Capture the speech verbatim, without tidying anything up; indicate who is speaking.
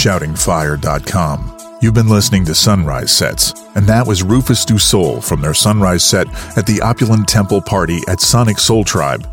Speaker 1: shouting fire dot com. You've been listening to Sunrise Sets, and that was Rufus Du Sol from their Sunrise set at the Opulent Temple Party at Sonic Soul Tribe